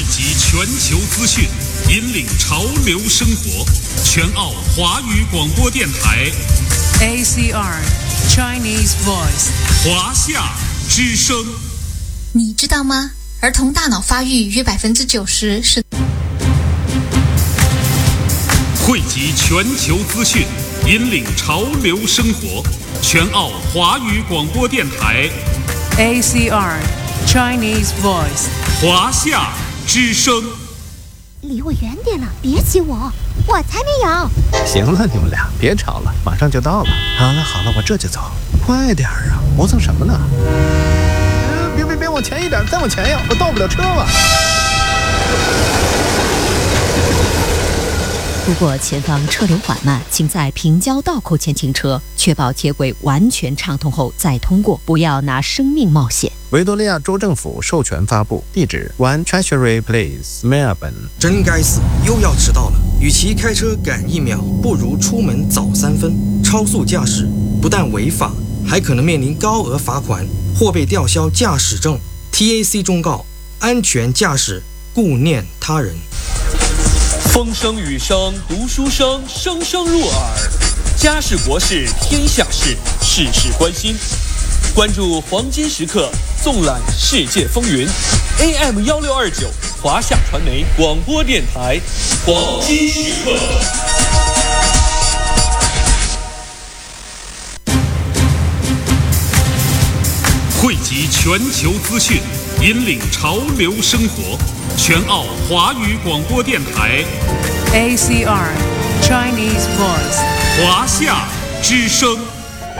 集全球资讯，引领潮流生活。全澳华语广播电台 ACR Chinese Voice 华夏之声。 你知道吗？儿童大脑发育约90%是。 汇集全球资讯，引领潮流生活。全澳华语广播电台 ACR Chinese Voice 华夏之声。 离我远点了，别挤我，我才没有。 行了，你们俩别吵了，马上就到了。好了，我这就走。快点啊，磨蹭什么呢？别往前一点，再往前呀，我到不了车了。 如果前方车流缓慢，请在平交道口前停车，确保接轨完全畅通后再通过，不要拿生命冒险。 维多利亚州政府授权发布，地址 One Treasury Place Melbourne。 真该死，又要迟到了。与其开车赶1秒，不如出门早3分。超速驾驶不但违法，还可能面临高额罚款或被吊销驾驶证。TAC 忠告：安全驾驶，顾念他人。 风声雨声读书声，声声入耳。家事国事天下事，事事关心。关注黄金时刻，纵览世界风云。AM1629华夏传媒广播电台，黄金时刻。 汇集全球资讯，引领潮流生活。全澳华语广播电台 ACR Chinese Voice 华夏之声。